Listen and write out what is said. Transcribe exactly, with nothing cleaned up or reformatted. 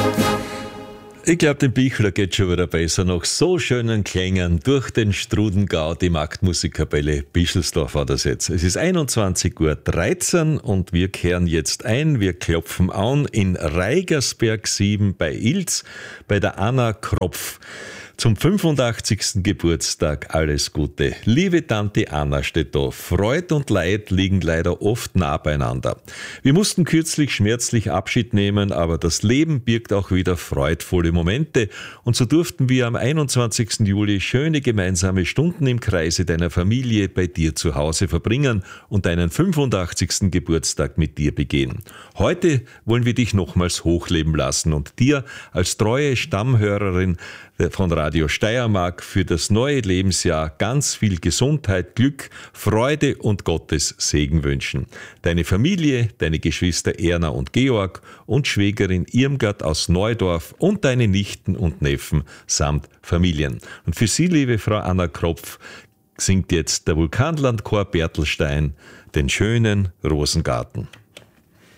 Ich glaube, dem Bichler geht schon wieder besser. Nach so schönen Klängen durch den Strudengau, die Marktmusikkapelle Bischelsdorf war das jetzt. Es ist einundzwanzig Uhr dreizehn und wir kehren jetzt ein. Wir klopfen an in Reigersberg sieben bei Ilz bei der Anna Kropf. Zum fünfundachtzigsten Geburtstag alles Gute. Liebe Tante Anna steht da. Freud und Leid liegen leider oft nah beieinander. Wir mussten kürzlich schmerzlich Abschied nehmen, aber das Leben birgt auch wieder freudvolle Momente. Und so durften wir am einundzwanzigsten Juli schöne gemeinsame Stunden im Kreise deiner Familie bei dir zu Hause verbringen und deinen fünfundachtzigsten Geburtstag mit dir begehen. Heute wollen wir dich nochmals hochleben lassen und dir als treue Stammhörerin von Radio Steiermark für das neue Lebensjahr ganz viel Gesundheit, Glück, Freude und Gottes Segen wünschen. Deine Familie, deine Geschwister Erna und Georg und Schwägerin Irmgard aus Neudorf und deine Nichten und Neffen samt Familien. Und für Sie, liebe Frau Anna Kropf, singt jetzt der Vulkanlandchor Bertelstein den schönen Rosengarten.